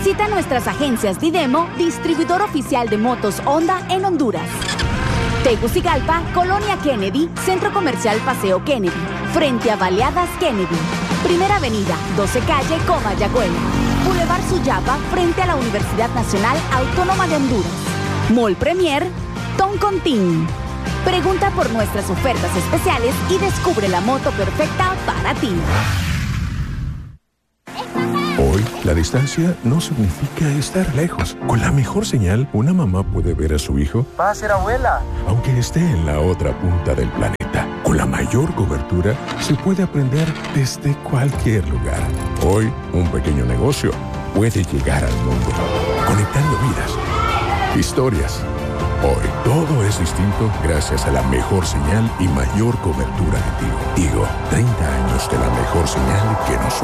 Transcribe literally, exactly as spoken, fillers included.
Visita nuestras agencias Didemo, distribuidor oficial de motos Honda en Honduras. Tegucigalpa, Colonia Kennedy, Centro Comercial Paseo Kennedy, frente a Baleadas Kennedy. Primera Avenida, doce Calle, Comayagüela. Boulevard Suyapa, frente a la Universidad Nacional Autónoma de Honduras. Mall Premier, Toncontín. Pregunta por nuestras ofertas especiales y descubre la moto perfecta para ti. Hoy, la distancia no significa estar lejos. Con la mejor señal, una mamá puede ver a su hijo. Va a ser abuela. Aunque esté en la otra punta del planeta. Con la mayor cobertura, se puede aprender desde cualquier lugar. Hoy, un pequeño negocio puede llegar al mundo, conectando vidas, historias. Hoy, todo es distinto gracias a la mejor señal y mayor cobertura de Tigo. Tigo, treinta años de la mejor señal que nos